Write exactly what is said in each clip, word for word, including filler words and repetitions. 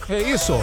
É isso.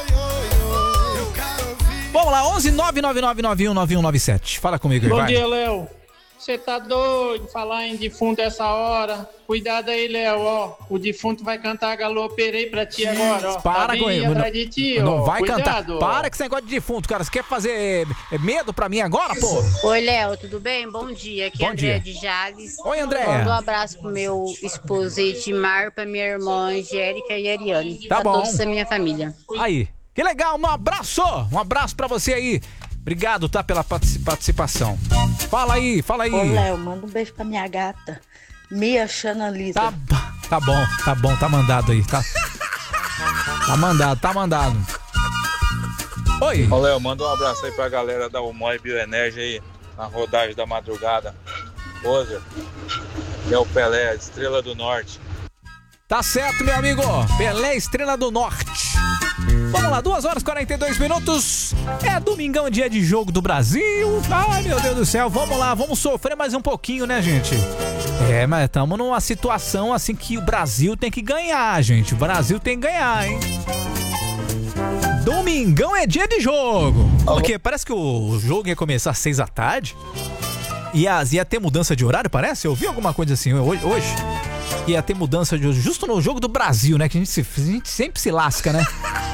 Vamos lá, onze nove nove nove nove um nove um nove sete. Fala comigo aí, Bom vai. dia, Léo. Você tá doido falar em defunto essa hora? Cuidado aí, Léo, ó. O defunto vai cantar galoperei pra ti agora, ó. Para tá com ele. atrás de ti, Não ó. vai Cuidado, cantar. ó. Para com esse negócio de defunto, cara. Você quer fazer é, medo pra mim agora, pô? Oi, Léo, tudo bem? Bom dia. Aqui é Bom a Andréa dia. de Jales. Oi, Andréa. Manda um abraço pro meu esposo Edmar, pra minha irmã Angélica e Ariane. Tá pra bom. todos da minha família. Aí. Que legal, um abraço. Um abraço pra você aí. Obrigado, tá, pela partici- participação. Fala aí, fala aí. Ô, Léo, manda um beijo pra minha gata, Mia Chanalisa. Tá, tá bom, tá bom, tá mandado aí, tá? Tá mandado, tá mandado. Oi. Ô, Léo, manda um abraço aí pra galera da Umoi Bioenergia aí, na rodagem da madrugada. Hoje, é o Pelé, Estrela do Norte. Tá certo, meu amigo. Pelé, Estrela do Norte. Vamos lá, duas horas e quarenta e dois minutos. É domingão, dia de jogo do Brasil. Ai, meu Deus do céu. Vamos lá, vamos sofrer mais um pouquinho, né, gente? É, mas estamos numa situação assim que o Brasil tem que ganhar, gente. O Brasil tem que ganhar, hein? Domingão é dia de jogo. Porque parece que o jogo ia começar às seis da tarde. Ia, ia ter mudança de horário, parece? Eu vi alguma coisa assim hoje. hoje. Ia ter mudança de hoje, justo no jogo do Brasil, né? Que a gente, se, a gente sempre se lasca, né?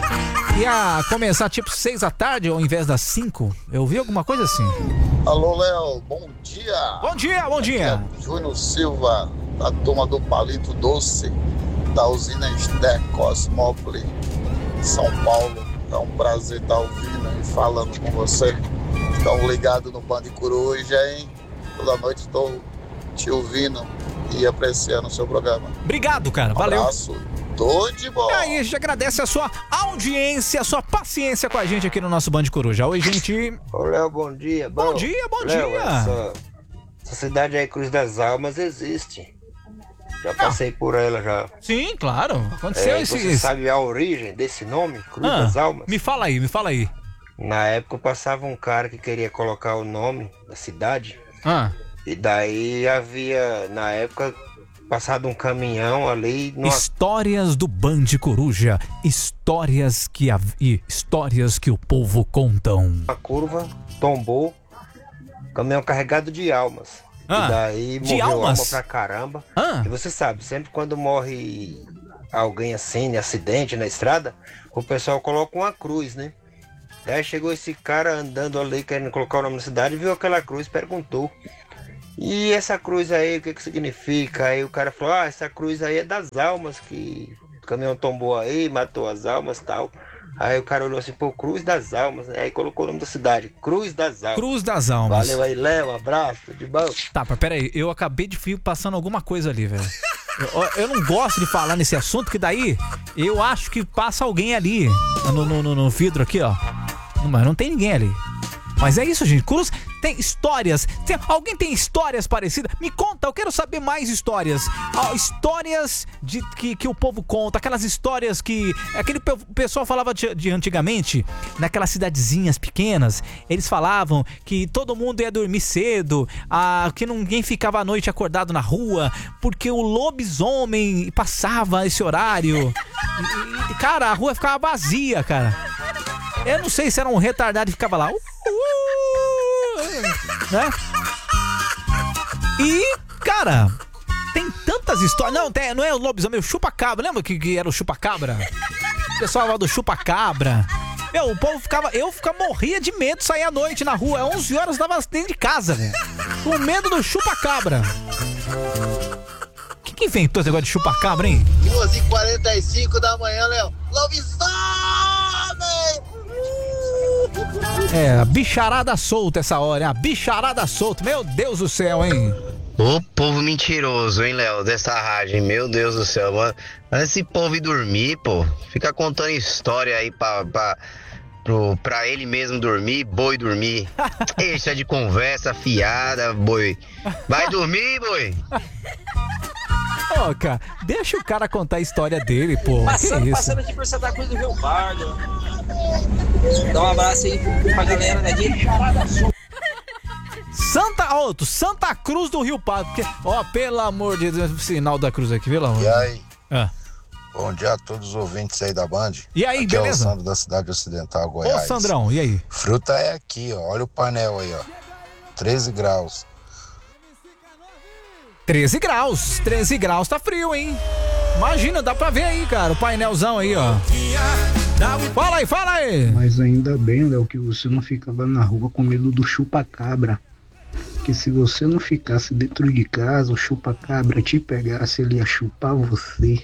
Ia começar tipo seis da tarde ao invés das cinco. Eu vi alguma coisa assim. Alô, Léo, bom dia. Bom dia, bom dia. Aqui é Júnior Silva, da turma do Palito Doce, da usina Esther Cosmópolis, São Paulo. É um prazer estar ouvindo e falando com você. Estão ligados no Band Coruja, hein? Toda noite estou te ouvindo e apreciando o seu programa. Obrigado, cara. Valeu. Abraço. Tô de bola. E aí, a gente agradece a sua audiência, a sua paciência com a gente aqui no nosso Band Coruja. Oi, gente. Ô, Léo, bom dia. Bom, bom dia, bom Léo, dia. Essa, essa cidade aí, Cruz das Almas, existe. Já passei ah. por ela já. Sim, claro. Aconteceu é, esse... Você sabe a origem desse nome, Cruz ah, das Almas? Me fala aí, me fala aí. Na época passava um cara que queria colocar o nome da cidade. Ah. E daí havia, na época, passado um caminhão ali... Numa... Histórias do Band Coruja. Histórias que, a... Histórias que o povo contam. A curva tombou, caminhão carregado de almas. Ah, e daí de morreu almas? alma pra caramba. Ah. E você sabe, sempre quando morre alguém assim, em acidente na estrada, o pessoal coloca uma cruz, né? Daí chegou esse cara andando ali, querendo colocar o nome da cidade, viu aquela cruz, perguntou: e essa cruz aí, o que que significa? Aí o cara falou: ah, essa cruz aí é das almas, que o caminhão tombou aí, matou as almas e tal. Aí o cara olhou assim: pô, Cruz das Almas, né? Aí colocou o nome da cidade, Cruz das Almas. Cruz das Almas. Valeu aí, Léo, um abraço, de bom. Tá, mas peraí, eu acabei de fio passando alguma coisa ali, velho. Eu, eu não gosto de falar nesse assunto, que daí eu acho que passa alguém ali, no, no, no, no vidro aqui, ó. Mas não tem ninguém ali. Mas é isso, gente. Cruz tem histórias. Tem, alguém tem histórias parecidas? Me conta, eu quero saber mais histórias. Ah, histórias de, que, que o povo conta. Aquelas histórias que... Aquele pe- pessoal falava de, de antigamente, naquelas cidadezinhas pequenas. Eles falavam que todo mundo ia dormir cedo. Ah, que ninguém ficava à noite acordado na rua. Porque o lobisomem passava esse horário. E, e, cara, a rua ficava vazia, cara. Eu não sei se era um retardado que ficava lá. Uh, uh, né? E, cara, tem tantas histórias. Não, tem, não é o lobisomem, é o chupa-cabra. Lembra que, que era o chupa-cabra? O pessoal falava do chupa-cabra. Meu, o povo ficava... Eu ficava, morria de medo de sair à noite na rua. onze horas eu tava dentro de casa, velho. Com medo do chupa-cabra. Quem que inventou esse negócio de chupa-cabra, hein? duas e quarenta e cinco da manhã, Léo. Lobisomem! É, a bicharada solta essa hora, hein? A bicharada solta. Meu Deus do céu, hein? Ô povo mentiroso, hein, Léo, dessa rádio, hein? Meu Deus do céu, mano. Esse povo ir dormir, pô. Fica contando história aí pra, pra, pro, pra ele mesmo dormir, boi dormir. Deixa de conversa fiada, boi. Vai dormir, boi. Ô, oh, cara, deixa o cara contar a história dele, pô. Passando, que isso? passando aqui por Santa Cruz do Rio Pardo. Dá um abraço aí pra galera, né? De... Santa, ó, oh, Santa Cruz do Rio Pardo. Porque, ó, oh, pelo amor de Deus, sinal da cruz aqui, pelo amor. E aí? Ah. Bom dia a todos os ouvintes aí da Band. E aí, aqui beleza? É o Sandro da cidade ocidental, Goiás. Ô, Sandrão, e aí? Fruta é aqui, ó. Olha o painel aí, ó. treze graus. treze graus. treze graus tá frio, hein? Imagina, dá pra ver aí, cara, o painelzão aí, ó. Fala aí, fala aí. Mas ainda bem, Léo, que você não ficava na rua com medo do chupa-cabra. Porque se você não ficasse dentro de casa, o chupa-cabra te pegasse, ele ia chupar você.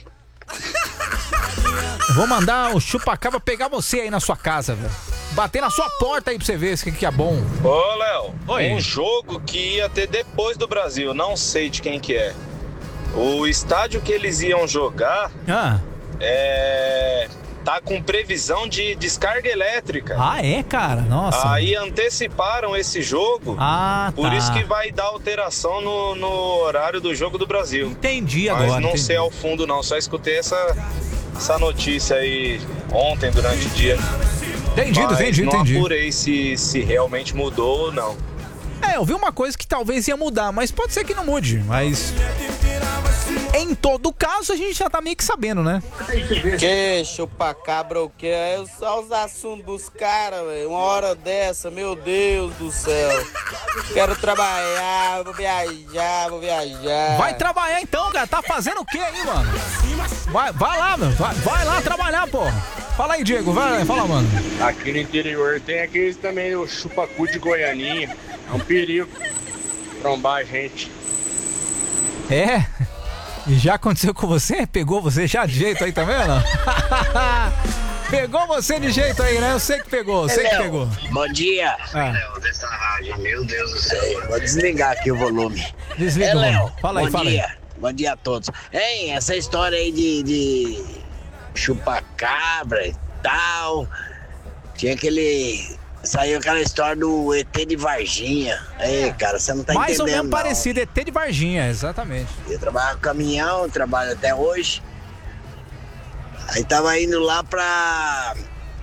Vou mandar o chupa-cabra pegar você aí na sua casa, velho. Bater na sua porta aí pra você ver o que, que é bom. Ô, Léo, Oi. um jogo que ia ter depois do Brasil, não sei de quem que é. O estádio que eles iam jogar ah. é... tá com previsão de descarga elétrica. Ah, é, cara? Nossa. Aí anteciparam esse jogo. Ah, Por tá. isso que vai dar alteração no, no horário do jogo do Brasil. Entendi Mas agora. não entendi. sei ao fundo não, só escutei essa, essa notícia aí ontem durante o dia. Entendido, Mas entendi, não entendi. apurei se, se realmente mudou ou não. É, eu vi uma coisa que talvez ia mudar, mas pode ser que não mude, mas... Em todo caso, a gente já tá meio que sabendo, né? Que chupa-cabra o que? É só os assuntos dos caras, velho. Uma hora dessa, meu Deus do céu. Quero trabalhar, vou viajar, vou viajar. Vai trabalhar então, cara. Tá fazendo o que aí, mano? Vai, vai lá, meu. Vai, vai lá trabalhar, pô. Fala aí, Diego. Vai, fala, mano. Aqui no interior tem aqueles também, o chupacu de Goianinha. É um perigo trombar a gente. É? E já aconteceu com você? Pegou você já de jeito aí também ou não? Pegou você de jeito aí, né? Eu sei que pegou, eu sei que pegou. Bom dia. Ah. Léo, dessa rádio, meu Deus do céu. Vou desligar aqui o volume. Desliga é, o volume. Léo, Fala aí, bom fala dia. aí. Bom dia a todos. Hein, essa história aí de, de chupa-cabra e tal. Tinha aquele... Saiu aquela história do E T de Varginha. Ei, cara, você não tá Mais entendendo. ou menos não. parecido, E T de Varginha, exatamente. Eu trabalho com caminhão, trabalho até hoje. Aí tava indo lá pra...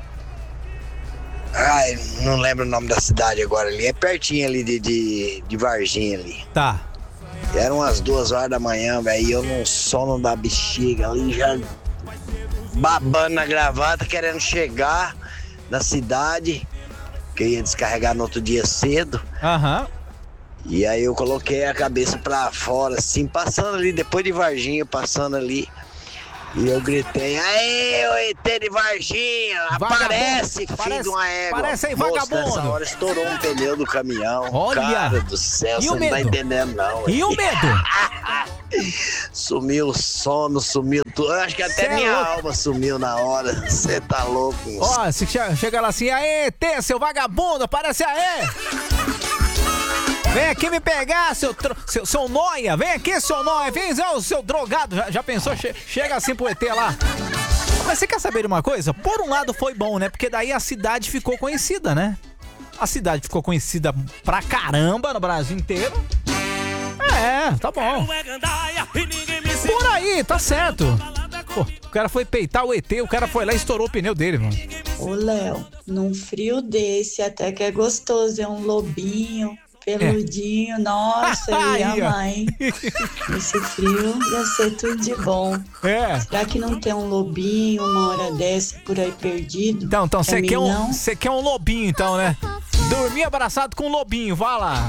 Ai, não lembro o nome da cidade agora ali. É pertinho ali de, de, de Varginha ali. Tá. E eram umas duas horas da manhã, velho. E eu num sono da bexiga ali, já babando na gravata, querendo chegar na cidade. Que eu ia descarregar no outro dia cedo. Aham. E aí eu coloquei a cabeça pra fora, assim, passando ali, depois de Varginha, passando ali. E eu gritei, aê, o E T de Varginha, Vagabundo, aparece, filho parece- de uma égua. parece aí, Moço, vagabundo. nessa hora estourou um pneu do caminhão. Olha. Cara do céu, E você o não tá medo? entendendo não. E o medo? Sumiu o sono, sumiu tudo. Eu acho que até Cê é minha louco. alma sumiu na hora. Você tá louco, moço. Ó, se che- chega lá assim, aê, T, seu vagabundo, aparece aí! Vem aqui me pegar, seu, tro- seu, seu noia, vem aqui, seu noia, vem, ó, seu drogado, já, já pensou, che- chega assim pro E T lá. Mas você quer saber de uma coisa? Por um lado foi bom, né, porque daí a cidade ficou conhecida, né? A cidade ficou conhecida pra caramba no Brasil inteiro. É, tá bom. Por aí, tá certo. Pô, o cara foi peitar o E T, o cara foi lá e estourou o pneu dele, mano. Ô, Léo, num frio desse até que é gostoso, é um lobinho, peludinho, nossa, eu ia Aí, ó. amar, hein? Esse frio ia ser tudo de bom. É. Será que não tem um lobinho uma hora dessa por aí perdido? Então, então você Pra quer, mim, um, não? você quer um lobinho, então, né? Dormir abraçado com um lobinho, vai lá.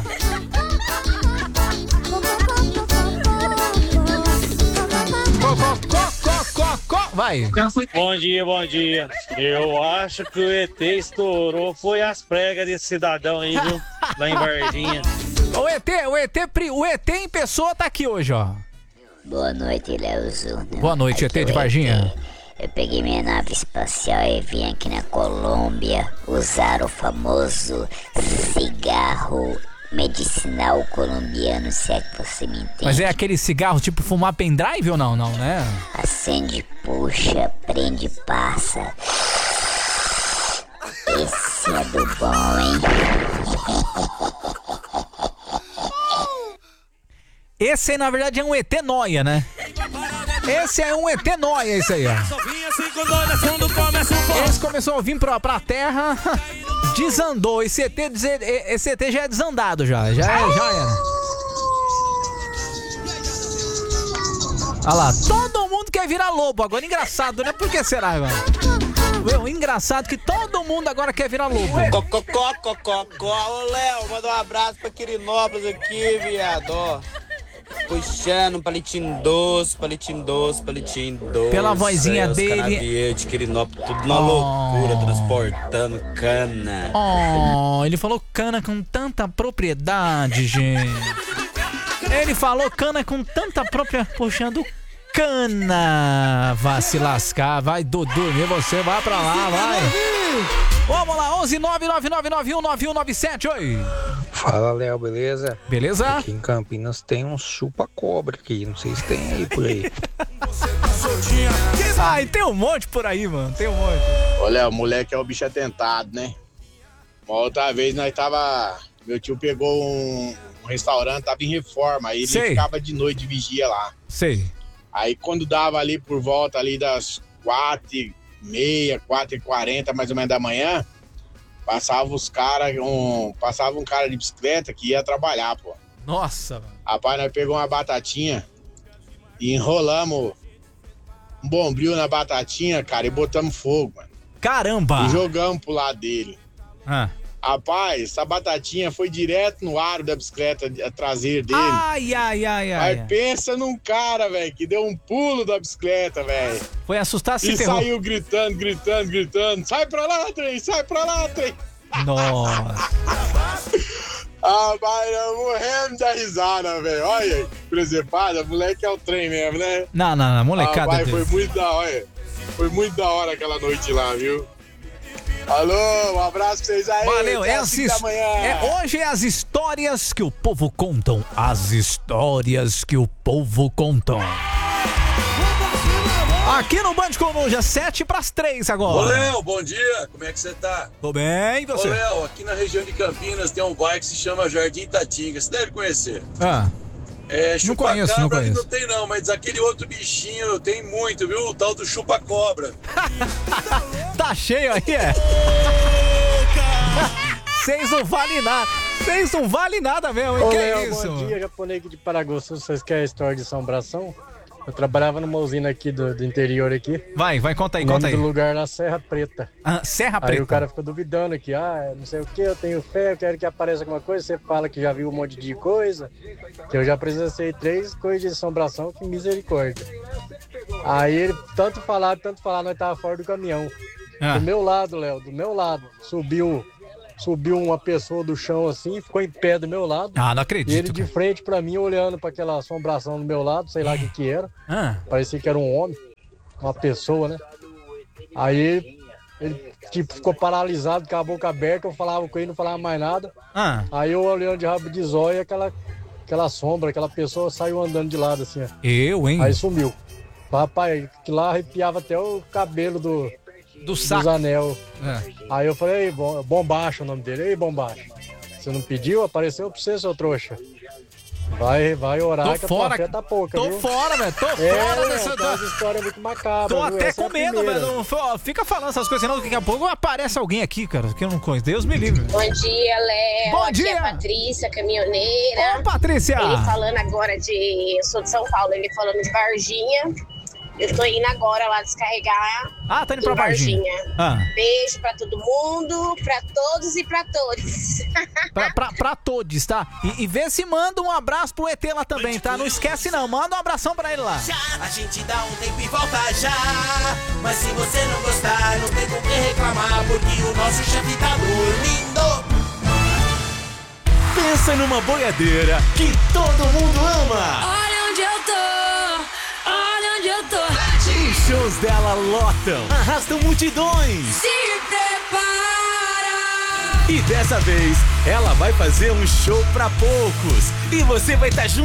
Vai. Bom dia, bom dia. Eu acho que o E T estourou, foi as pregas desse cidadão aí, viu? Lá em Varginha. O E T, o E T, pri- o E T em pessoa tá aqui hoje, ó. Boa noite, Leozinho. Boa noite, E T de Varginha. Eu peguei minha nave espacial e vim aqui na Colômbia usar o famoso cigarro medicinal colombiano, se é que você me entende. Mas é aquele cigarro tipo fumar pendrive ou não? Não, né? Acende, puxa, prende, passa. Esse é do bom, hein? Esse aí, na verdade, é um E T noia, né? Esse é um E T noia, esse aí, ó. Esse começou a vir pra, pra terra, desandou. Esse E T, dizer- esse E T já é desandado, já. Já, é- já era. Olha lá, todo mundo mundo quer virar lobo agora. Engraçado, né? Por que será, mano? Meu, engraçado que todo mundo agora quer virar lobo. Cococó, cococó. Ô, Léo, manda um abraço pra Quirinópolis aqui, viado. Ó. Puxando, palitinho doce, palitinho doce, palitinho doce. Pela vozinha Os dele. Canavieiros, Quirinópolis, tudo na Oh. loucura, transportando cana. Oh, ele falou cana com tanta propriedade, gente. Ele falou cana com tanta propriedade. Puxando cana. Vai se lascar, vai dormir você, vai pra lá, vai. Vamos lá, onze nove nove nove nove um nove um nove sete, oi. Fala, Léo, beleza? Beleza? Aqui em Campinas tem um chupa-cobra aqui, não sei se tem aí por aí. Ai, tem um monte por aí, mano, tem um monte. Ô, Léo, moleque é o bicho atentado, né? Uma outra vez nós tava... Meu tio pegou um, um restaurante, tava em reforma, aí ele Sei. ficava de noite de vigia lá. Sei. Aí quando dava ali por volta ali das quatro e meia, quatro e quarenta, mais ou menos da manhã, passava os caras, um, passava um cara de bicicleta que ia trabalhar, pô. Nossa, mano. Rapaz, nós pegamos uma batatinha e enrolamos um bombril na batatinha, cara, e botamos fogo, mano. Caramba! E jogamos pro lado dele. Ah. Rapaz, essa batatinha foi direto no aro da bicicleta traseira dele. Ai, ai, ai, ai. Mas pensa num cara, velho, que deu um pulo da bicicleta, velho. Foi assustar, se E ferrou. saiu gritando, gritando, gritando. Sai pra lá, trem, sai pra lá, trem. Nossa. Ah, mas eu morrendo da risada, velho. Olha, presepada, moleque é o trem mesmo, né? Não, não, não, molecada. Ah, mas foi dele. muito da hora. Foi muito da hora aquela noite lá, viu? Alô, um abraço pra vocês aí. Valeu, até é às cinco as, da manhã. é, hoje é as histórias que o povo contam. As histórias que o povo contam. Aqui no Band Coruja, sete pras três agora. Ô, Léo, bom dia. Como é que você tá? Tô bem, e você? Ô, Léo, aqui na região de Campinas tem um bairro que se chama Jardim Tatinga. Você deve conhecer. Ah. É, Não conheço, não chupa-cabra ali conheço. não tem não, mas aquele outro bichinho tem muito, viu? O tal do chupa-cobra. Tá cheio aí, é? Vocês não valem nada. Vocês não valem nada mesmo, hein? Ô, Que Léo, é isso? bom dia, japonês aqui de Paraguaçu. Vocês querem a história de assombração? Eu trabalhava numa usina aqui do, do interior aqui. Vai, vai, conta aí, o nome conta aí. do lugar na Serra Preta. Ah, Serra Aí Preta. o cara ficou duvidando aqui, ah, não sei o que, eu tenho fé, eu quero que apareça alguma coisa. Você fala que já viu um monte de coisa, que eu já presenciei três coisas de assombração, que misericórdia. Aí ele, tanto falar, tanto falar, nós tava fora do caminhão. Ah. Do meu lado, Léo, do meu lado, subiu, subiu uma pessoa do chão assim, ficou em pé do meu lado. Ah, não acredito. E ele de frente pra mim, olhando pra aquela assombração do meu lado, sei lá o que que era. Ah. Parecia que era um homem, uma pessoa, né? Aí ele tipo, ficou paralisado, com a boca aberta, eu falava com ele, não falava mais nada. Ah. Aí eu olhando de rabo de zóio, aquela, aquela sombra, aquela pessoa saiu andando de lado assim, ó. Eu, hein? Aí sumiu. Rapaz, que lá arrepiava até o cabelo do, do saco. dos anel. É. Aí eu falei, ei, bom, Bombacho o nome dele, ei, Bombacho. Você não pediu? Apareceu pra você, seu trouxa. Vai, vai orar Tô que fora, a tua fé tá pouca, tô viu? fora, velho, tô É, fora Léo, dessa... tem umas histórias muito macabras. Tô viu? até Essa é com a medo, primeira. velho. Não, ó, fica falando essas coisas, senão daqui a pouco aparece alguém aqui, cara, que eu não conheço. Deus me livre. Bom dia, Léo. Bom Aqui dia. é a Patrícia, caminhoneira. Ô, Patrícia. Ele falando agora de... Eu sou de São Paulo, ele falando de Varginha. Eu tô indo agora lá descarregar. Ah, tá indo pra em Varginha. Ah. Beijo pra todo mundo, pra todos e pra todos. Pra, pra, pra todos, tá? E, e vê se manda um abraço pro E T lá também, tá? Não esquece não, manda um abração pra ele lá. A gente dá um tempo e volta já. Mas se você não gostar, não tem com que reclamar, porque o nosso chefe tá dormindo. Pensa numa boiadeira que todo mundo ama. Olha onde eu tô, olha onde eu tô. Os shows dela lotam, arrastam multidões. Se prepara. E dessa vez, ela vai fazer um show pra poucos. E você vai estar junto.